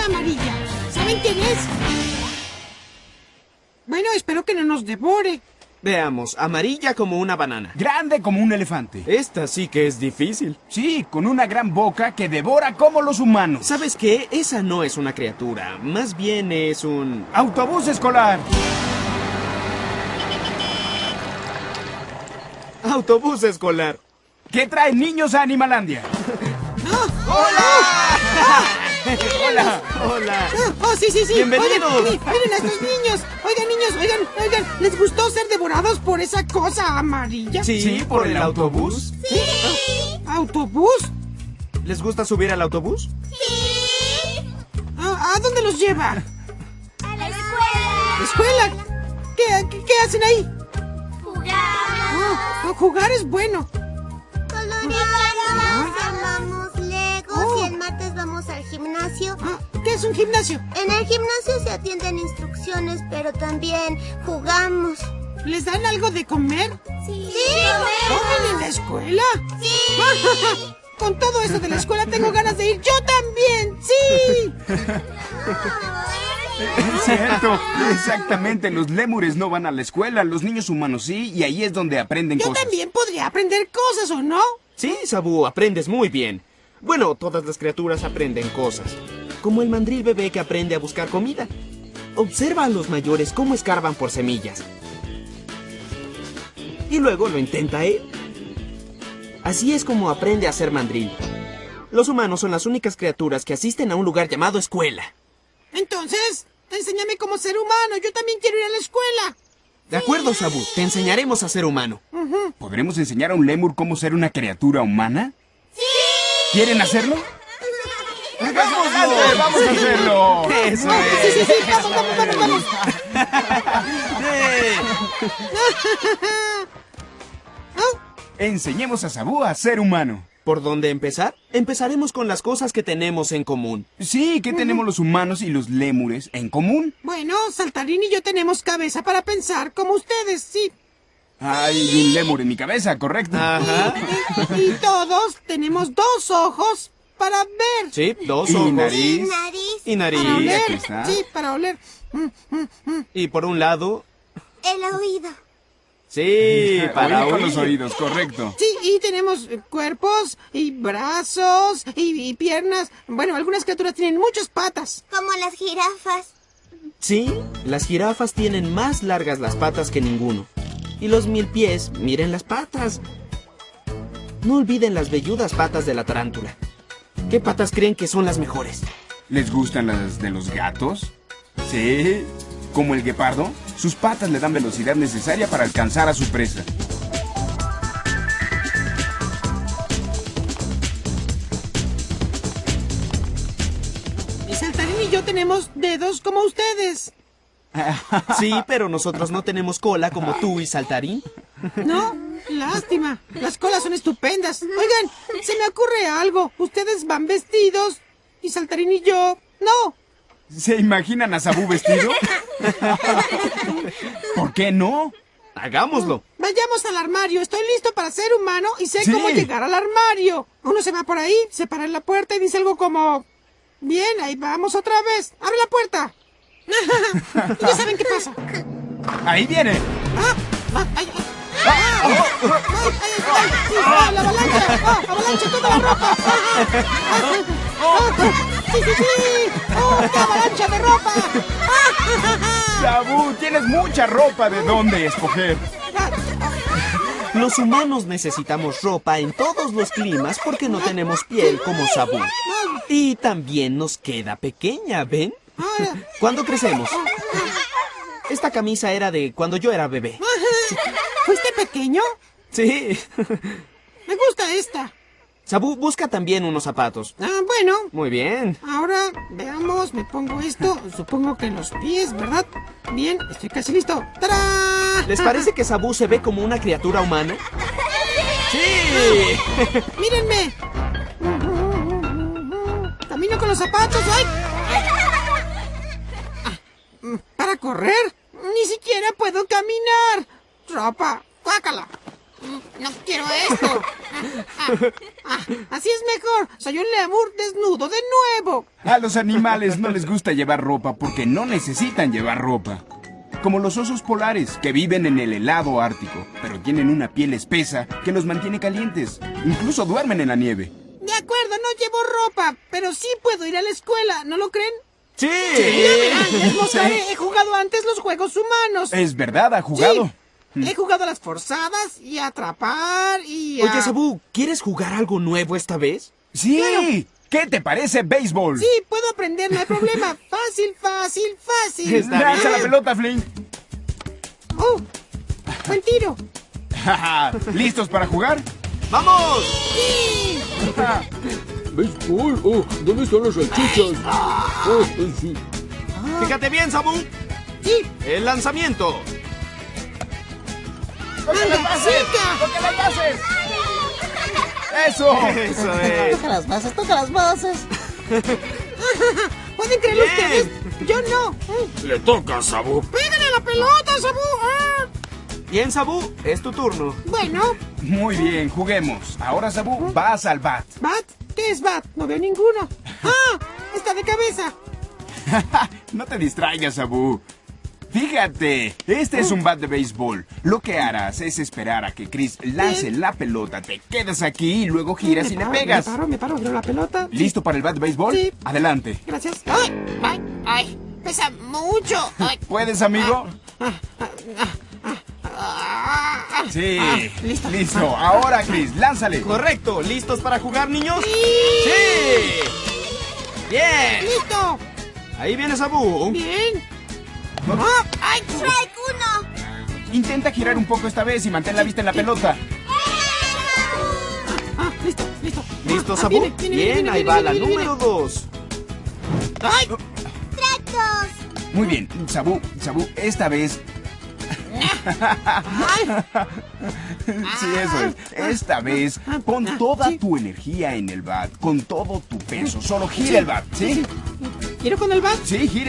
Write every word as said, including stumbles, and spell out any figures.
amarilla. ¿Saben quién es? Bueno, espero que no nos devore. Veamos, amarilla como una banana. Grande como un elefante. Esta sí que es difícil. Sí, con una gran boca que devora como los humanos. ¿Sabes qué? Esa no es una criatura. Más bien es un... autobús escolar. Autobús escolar. ¿Qué trae niños a Animalandia? ¡Ah! ¡Hola! ¡Hola! Hola. Ah, ¡Oh, sí, sí, sí! ¡Bienvenidos! Oigan, mi- miren a estos niños. Oigan, niños, oigan, oigan. ¿Les gustó ser devorados por esa cosa amarilla? Sí, Sí, por por el el autobús. ¿Autobús? ¿Les gusta subir al autobús? Ah, ¿A dónde los lleva? ¡A la escuela! ¿La escuela? ¿Qué, qué, qué hacen ahí? ¡Jugamos! Ah, jugar es bueno. Coloreamos, armamos legos Oh. y el martes vamos al gimnasio. Ah, ¿qué es un gimnasio? En el gimnasio se atienden instrucciones, pero también jugamos. ¿Les dan algo de comer? Sí, ¿Comen en la escuela? Sí. Con todo eso de la escuela tengo ganas de ir. ¡Yo también! ¡Sí! Es cierto, exactamente. Los lémures no van a la escuela, los niños humanos sí, y ahí es donde aprenden Yo cosas. también podría aprender cosas, ¿o no? Sí, Sabu, aprendes muy bien. Bueno, todas las criaturas aprenden cosas. Como el mandril bebé que aprende a buscar comida. Observa a los mayores cómo escarban por semillas. Y luego lo intenta él. Así es como aprende a ser mandril. Los humanos son las únicas criaturas que asisten a un lugar llamado escuela. Entonces, enséñame cómo ser humano. Yo también quiero ir a la escuela. De acuerdo, Sabu, te enseñaremos a ser humano. ¿Podremos enseñar a un lémur cómo ser una criatura humana? ¡Sí! ¿Quieren hacerlo? ¡Hagámoslo! ¡Vamos a hacerlo! Eso Sí, sí, sí, vamos, vamos, vamos, vamos. Ah, Enseñemos a Sabu a ser humano. ¿Por dónde empezar? Empezaremos con las cosas que tenemos en común. Sí, ¿qué tenemos los humanos y los lémures en común? Bueno, Saltarín y yo tenemos cabeza para pensar como ustedes, sí. Hay un lémur en mi cabeza, correcto. Ajá. Y, y todos tenemos dos ojos para ver. Sí, dos Y ojos. nariz. Nariz, Y nariz. Para oler. aquí está. Sí, para oler. Mm, mm, mm. Y por un lado... el oído. Sí, para Oír con oír. los oídos, correcto. Sí, y tenemos eh, cuerpos y brazos y, y piernas. Bueno, algunas criaturas tienen muchas patas. Como las jirafas. Sí, las jirafas tienen más largas las patas que ninguno. Y los mil pies, miren las patas. No olviden las velludas patas de la tarántula. ¿Qué patas creen que son las mejores? ¿Les gustan las de los gatos? Sí. Como el guepardo, sus patas le dan velocidad necesaria para alcanzar a su presa. Y Saltarín y yo tenemos dedos como ustedes. Sí, pero nosotros no tenemos cola como tú y Saltarín. No, lástima. Las colas son estupendas. Oigan, se me ocurre algo. Ustedes van vestidos y Saltarín y yo no. ¿Se imaginan a Sabu vestido? ¿Por qué no? Hagámoslo. Vayamos al armario. Estoy listo para ser humano y sé Sí. cómo llegar al armario. Uno se va por ahí, se para en la puerta y dice algo como... Bien, ahí vamos otra vez. ¡Abre la puerta! Y ya saben qué pasa. Ahí viene. ¡Ah! ¡Ah! ¡Ay! ¡Ay! ¡Ah! ¡Ay! ¡Ay! ¡Ay! ¡Sí! ¡Ah! ¡La avalancha! ¡Ah! ¡Avalancha toda la ropa! ¡Ah! ¡Ah! ¡Ah! ¡Sí, sí, sí! ¡Oh, qué avalancha de ropa! Sabu, tienes mucha ropa de dónde escoger. Los humanos necesitamos ropa en todos los climas porque no tenemos piel como Sabu. Y también nos queda pequeña, ¿ven? ¿Cuándo crecemos? Esta camisa era de cuando yo era bebé. ¿Fuiste pequeño? Sí. Me gusta esta. Sabu, busca también unos zapatos. Ah, bueno. Muy bien. Ahora, veamos, me pongo esto. Supongo que en los pies, ¿verdad? Bien, estoy casi listo. ¡Tarán! ¿Les parece que Sabu se ve como una criatura humana? ¡Sí! ¡Mírenme! Camino con los zapatos. ¡Ay! Ah, ¿para correr? Ni siquiera puedo caminar. Ropa, guácala. No quiero esto. Ah, ah, así es mejor. Soy un lemur desnudo de nuevo. A los animales no les gusta llevar ropa porque no necesitan llevar ropa. Como los osos polares, que viven en el helado ártico, pero tienen una piel espesa que los mantiene calientes. Incluso duermen en la nieve. De acuerdo, no llevo ropa, pero sí puedo ir a la escuela, ¿no lo creen? ¡Sí! Ya verán, les mostraré. He jugado antes los juegos humanos. Es verdad, ha jugado. Sí. He jugado a las forzadas y a atrapar y a... Oye, Sabú, ¿quieres jugar algo nuevo esta vez? Sí. Claro. ¿Qué te parece béisbol? Sí, puedo aprender, no hay problema. Fácil, fácil, fácil. Está Lanza bien. la pelota, Flynn. ¡Oh! ¡Buen tiro! ¿Listos para jugar? ¡Vamos! ¡Sí! ¿Béisbol? Oh, ¿dónde están las salchichas? Oh, eh, sí. Fíjate bien, Sabú. ¡Sí! El lanzamiento. ¡Anda, chica! ¡Toca las bases! ¡Eso! Eso es. Toca las bases, toca las bases. ¿Pueden creerlo Bien. ustedes? Yo no. Le toca, Sabú. ¡Pégale a la pelota, Sabú! Ah. Bien, Sabú, es tu turno. Bueno, Muy bien, juguemos. Ahora, Sabú, vas al bat. ¿bat? ¿Qué es bat? No veo ninguno. ¡Ah! Está de cabeza. No te distraigas, Sabú. Fíjate, este es un bat de béisbol. Lo que harás es esperar a que Chris lance la pelota, te quedas aquí y luego giras Me y le paro, pegas. Me paro, me paro, veo la pelota. ¿Listo para el bat de béisbol? Sí. Adelante. Gracias. ¡Ay! ¡Ay! ¡Ay! ¡Pesa mucho! ¡Ay! ¿Puedes, amigo? Ah, Sí. ah, listo. Listo. Ahora, Chris, lánzale. Correcto. ¿Listos para jugar, niños? ¡Sí! ¡Sí! ¡Bien! ¡Listo! Ahí viene Sabú. ¡Bien! ¡Ah! ¡Ay! Strike uno. Intenta girar un poco esta vez y mantén la vista en la pelota. ¡Ah! ¡Listo! ¡Listo! ¿Listo, Ah, Sabú? viene, viene, Bien, viene, ahí viene, va la viene, número dos. viene. ¡Ay! Strike dos. Muy bien, Sabú, Sabú, esta vez... ¡Ay! Sí, eso es. Esta vez, pon toda tu energía en el bat, con todo tu peso. Solo gira el bat, ¿sí? ¿Quiero con el bat? Sí, gira.